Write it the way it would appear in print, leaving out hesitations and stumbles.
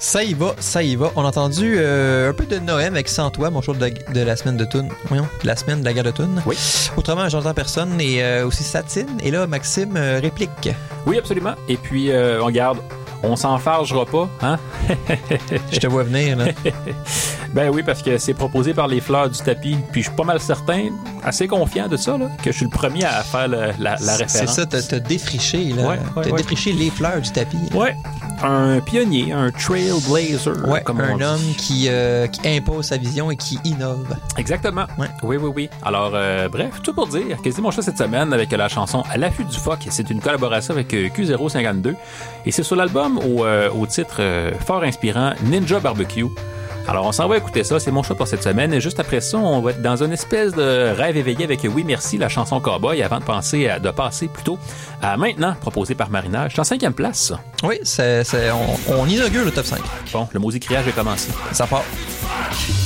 Ça y va, ça y va. On a entendu un peu de Noël avec Sans toi, mon show de la semaine de Toon. Voyons, la semaine de la guerre de Toon. Oui. Autrement, j'entends personne et aussi Satine. Et là, Maxime réplique. Oui, absolument. Et puis, on garde. On s'enfargera pas, hein? Je te vois venir, là. Ben oui, parce que c'est proposé par les fleurs du tapis. Puis je suis pas mal certain, assez confiant de ça, là, que je suis le premier à faire la référence. C'est ça, t'as défriché, là. Ouais, t'as défriché les fleurs du tapis. Ouais. Un pionnier, un trailblazer. Ouais, comme un on homme dit. qui impose sa vision et qui innove. Exactement. Ouais. Oui. Alors, bref, tout pour dire que c'est mon choix cette semaine avec la chanson À l'affût du phoque. C'est une collaboration avec Q052 et c'est sur l'album au titre fort inspirant Ninja Barbecue. Alors, on s'en va écouter ça. C'est mon choix pour cette semaine. Et juste après ça, on va être dans une espèce de rêve éveillé avec Oui Merci, la chanson Cowboy, avant de passer plutôt à Maintenant, proposé par Marinage. C'est en 5e place, ça. Oui, on inaugure le top 5. Bon, le maudit criage est commencé. Ça part.